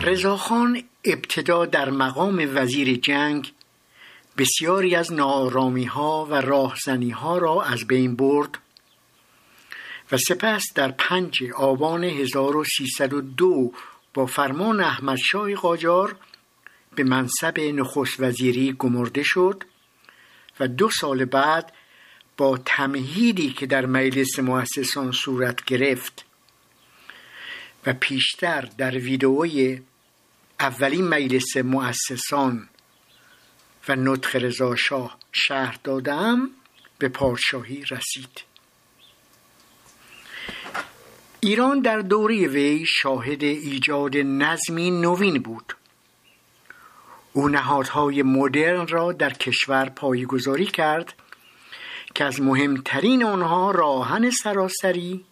رضاخان ابتدا در مقام وزیر جنگ بسیاری از ناآرامی‌ها و راهزنی‌ها را از بین برد و سپس در 5 آبان 1302 با فرمان احمدشاه قاجار به منصب نخست وزیری گمارده شد و 2 سال بعد با تمهیدی که در مجلس مؤسسان صورت گرفت و پیشتر در ویدئوی اولین مجلس مؤسسان و نطق رضا شاه شرح دادم به پادشاهی رسید. ایران در دوره وی شاهد ایجاد نظمی نوین بود. او نهادهای مدرن را در کشور پایه‌گذاری کرد که از مهمترین آنها راهن سراسری،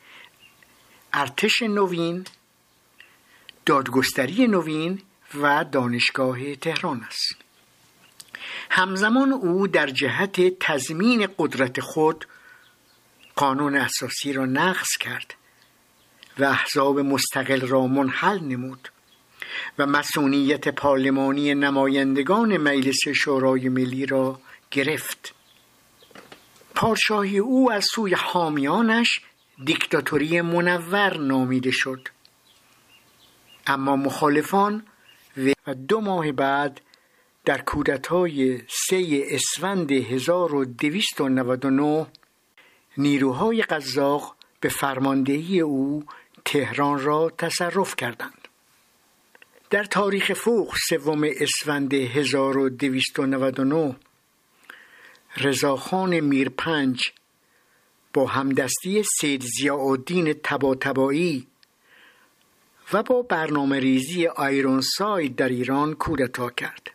ارتش نوین، دادگستری نوین و دانشگاه تهران است. همزمان او در جهت تضمین قدرت خود قانون اساسی را نقض کرد و احزاب مستقل را منحل نمود و مسئولیت پارلمانی نمایندگان مجلس شورای ملی را گرفت. پادشاهی او از سوی حامیانش دیکتاتوری منور نامیده شد، اما مخالفان و 2 ماه بعد در کودتای 3 اسفند 1299 نیروهای قزاق به فرماندهی او تهران را تصرف کردند. در تاریخ فوق 3 اسفند 1299 رضاخان میرپنج با همدستی سید ضیاءالدین طباطبایی و با برنامه ریزی آیرونساید در ایران کودتا کرد.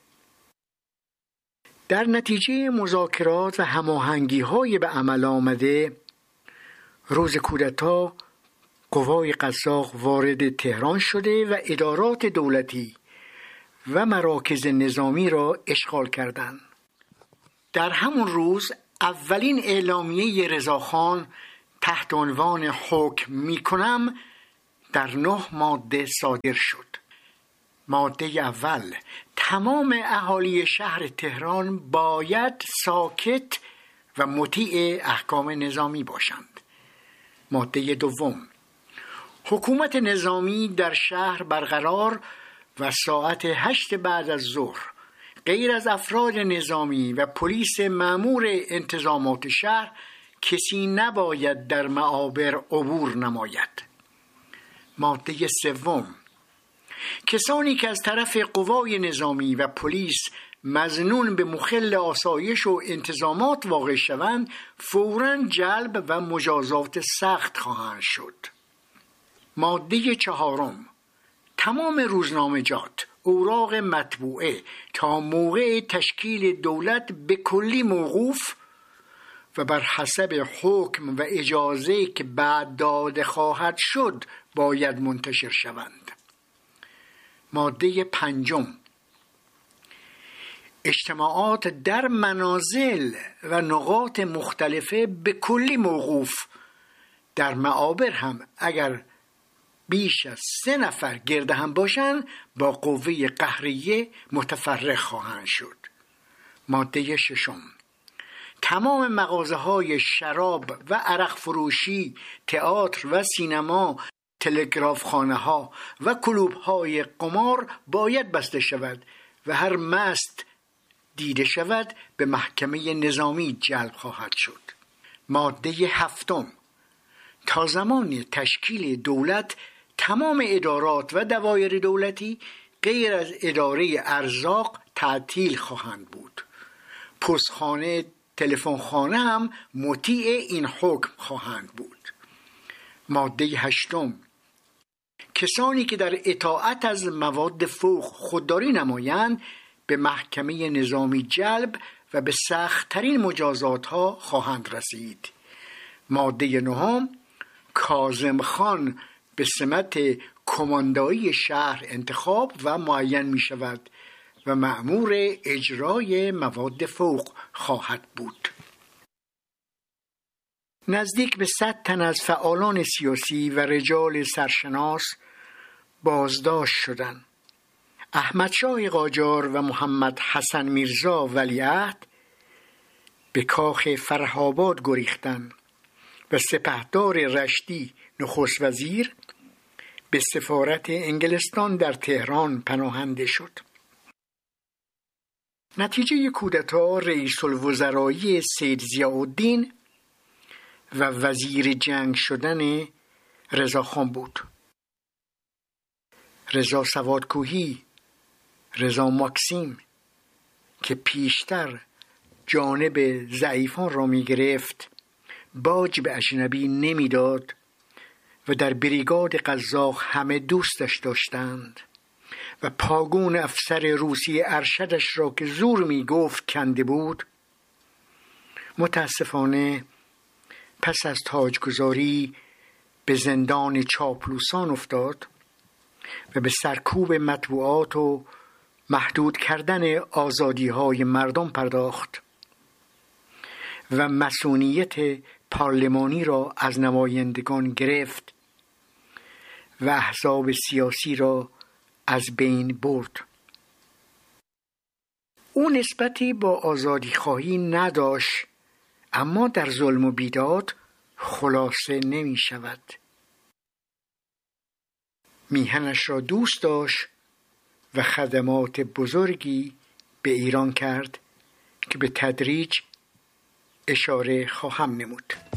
در نتیجه مذاکرات و هماهنگی‌های به عمل آمده، روز کودتا قوای قزاق وارد تهران شده و ادارات دولتی و مراکز نظامی را اشغال کردند. در همون روز اولین اعلامیه رضاخان تحت عنوان حکم میکنم در 9 ماده صادر شد. ماده اول: تمام اهالی شهر تهران باید ساکت و مطیع احکام نظامی باشند. ماده دوم: حکومت نظامی در شهر برقرار و ساعت 8 بعد از ظهر غیر از افراد نظامی و پلیس مأمور انتظامات شهر کسی نباید در معابر عبور نماید. ماده سوم: کسانی که از طرف قوای نظامی و پلیس مظنون به مخل آسایش و انتظامات واقع شوند فوراً جلب و مجازات سخت خواهند شد. ماده چهارم: تمام روزنامجات، اوراق مطبوعه تا موقع تشکیل دولت به کلی موقوف و بر حسب حکم و اجازه که بعد داده خواهد شد باید منتشر شوند. ماده پنجم: اجتماعات در منازل و نقاط مختلفه به کلی موقوف. در معابر هم اگر بیش از 3 نفر گرد هم باشند با قوه قهریه متفرق خواهند شد. ماده ششم: تمام مغازه‌های شراب و عرق فروشی، تئاتر و سینما، تلگراف خانه‌ها و کلوب‌های قمار باید بسته شود و هر مست دیده شود به محکمه نظامی جلب خواهد شد. ماده هفتم: تا زمان تشکیل دولت تمام ادارات و دوایر دولتی غیر از اداره ارزاق تعطیل خواهند بود. پستخانه، تلفنخانه هم مطیع این حکم خواهند بود. ماده هشتم: کسانی که در اطاعت از مواد فوق خودداری نمایند به محکمه نظامی جلب و به سخت‌ترین مجازات ها خواهند رسید. ماده نهم: کاظم خان به سمت کماندایی شهر انتخاب و معین می شود و مأمور اجرای مواد فوق خواهد بود. نزدیک به 100 تن از فعالان سیاسی و رجال سرشناس بازداشت شدند. احمدشاه قاجار و محمد حسن میرزا ولیعهد به کاخ فره‌آباد گریختند و سپهدار رشتی نخست وزیر به سفارت انگلستان در تهران پناهنده شد. نتیجه کودتا رئیس الوزرایی سید ضیاءالدین و وزیر جنگ شدن رضاخان بود. رضا سوادکوهی، رضا ماکسیم که پیشتر جانب ضعیفان را می گرفت، باج به اجنبی نمی داد و در بریگاد قزاق همه دوستش داشتند و پاگون افسر روسی ارشدش را که زور می گفت کنده بود. متاسفانه پس از تاجگذاری به زندان چاپلوسان افتاد و به سرکوب مطبوعات و محدود کردن آزادی‌های مردم پرداخت و مصونیت پارلمانی را از نمایندگان گرفت و احزاب سیاسی را از بین برد. او نسبتی با آزادی خواهی نداشت، اما در ظلم و بیداد خلاصه نمی شود. میهنش را دوست داشت و خدمات بزرگی به ایران کرد که به تدریج اشاره خواهم نمود.